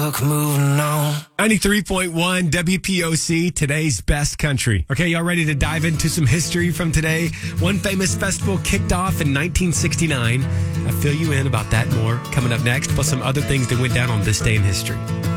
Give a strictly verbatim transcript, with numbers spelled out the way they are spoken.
took moving on. ninety-three point one W P O C, today's best country. Okay, y'all ready to dive into some history from today? One famous festival kicked off in nineteen sixty-nine. I'll fill you in about that more coming up next, plus some other things that went down on this day in history.